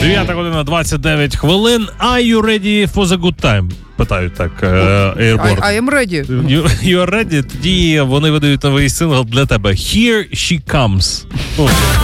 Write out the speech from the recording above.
9 година 29 хвилин. Are you ready for the good time? Питають так Airborne. I am ready. You are ready? Тоді вони видають новий сингл для тебе. Here she comes.